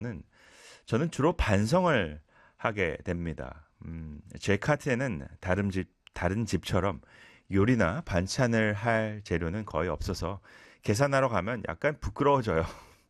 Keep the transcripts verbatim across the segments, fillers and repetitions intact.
저는 주로 반성을 하게 됩니다. 음, 제 카트에는 다른 집, 다른 집처럼 요리나 반찬을 할 재료는 거의 없어서 계산하러 가면 약간 부끄러워져요.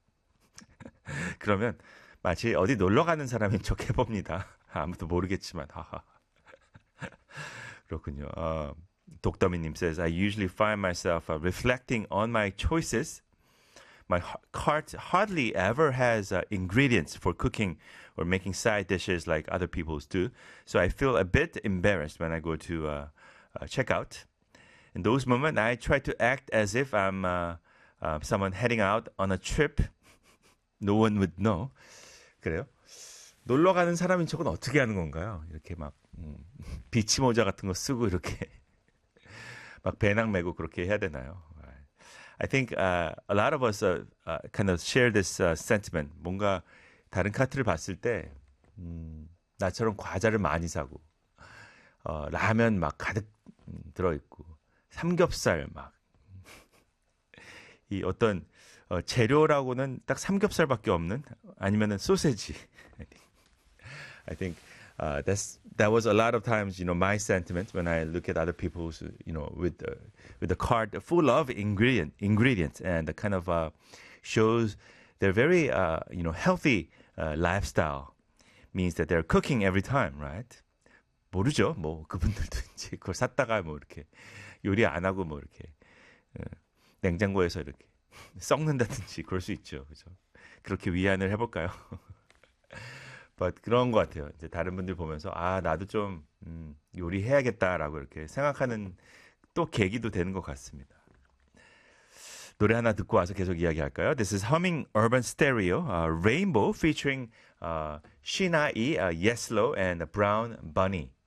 그러면 마치 어디 놀러 가는 사람인 척 해봅니다. 아무도 모르겠지만, 하하. 그렇군요. 어, 독더미님 says, I usually find myself uh, reflecting on my choices. My ha- cart hardly ever has uh, ingredients for cooking or making side dishes like other people's do. So I feel a bit embarrassed when I go to uh, uh, checkout. In those moments, I try to act as if I'm uh, uh, someone heading out on a trip. No one would know. 그래요? 놀러 가는 사람인 척은 어떻게 하는 건가요? 이렇게 막 음, 비치 모자 같은 거 쓰고 이렇게 막 배낭 메고 그렇게 해야 되나요? I think uh, a lot of us uh, uh, kind of share this uh, sentiment. 뭔가 다른 카트를 봤을 때 음, 나처럼 과자를 많이 사고 어, 라면 막 가득 음, 들어있고 삼겹살 막 이 어떤 어, 재료라고는 딱 삼겹살밖에 없는 아니면은 소세지. I think uh, that's that was a lot of times, you know, my sentiment when I look at other people's, you know, with the, with the cart full of ingredient ingredients and the kind of uh, shows they're very, uh, you know, healthy uh, lifestyle means that they're cooking every time, right? 모르죠. 뭐 그분들도 이제 그걸 샀다가 뭐 이렇게 요리 안 하고 뭐 이렇게 어, 냉장고에서 이렇게 썩는다든지 그럴 수 있죠. 그죠? 그렇게 위안을 해볼까요? But 그런 것 같아요. 이제 다른 분들 보면서 아 나도 좀 음, 요리해야겠다라고 이렇게 생각하는 또 계기도 되는 것 같습니다. 노래 하나 듣고 와서 계속 이야기할까요? This is Humming Urban Stereo, uh, Rainbow featuring uh, Shina E, uh, Yeslo, and Brown Bunny.